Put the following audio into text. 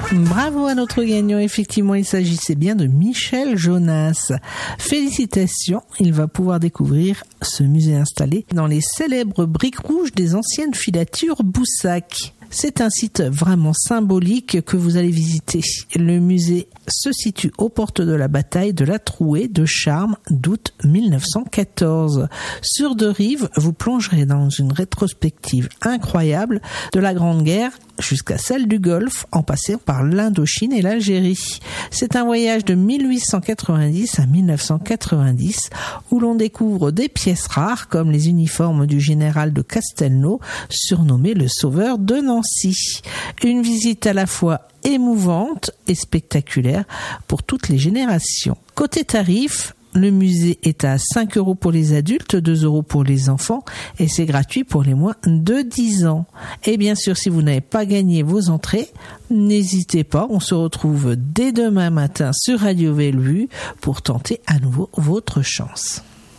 Bravo à notre gagnant, effectivement il s'agissait bien de Michel Jonas. Félicitations, il va pouvoir découvrir ce musée installé dans les célèbres briques rouges des anciennes filatures Boussac. C'est un site vraiment symbolique que vous allez visiter. Le musée se situe aux portes de la bataille de la Trouée de Charmes d'août 1914. Sur deux rives, vous plongerez dans une rétrospective incroyable de la Grande Guerre jusqu'à celle du Golfe, en passant par l'Indochine et l'Algérie. C'est un voyage de 1890 à 1990 où l'on découvre des pièces rares comme les uniformes du général de Castelnau, surnommé le Sauveur de Nancy. Une visite à la fois émouvante et spectaculaire pour toutes les générations. Côté tarif, le musée est à 5 € pour les adultes, 2 € pour les enfants et c'est gratuit pour les moins de 10 ans. Et bien sûr, si vous n'avez pas gagné vos entrées, n'hésitez pas, on se retrouve dès demain matin sur Radio Bellevue pour tenter à nouveau votre chance.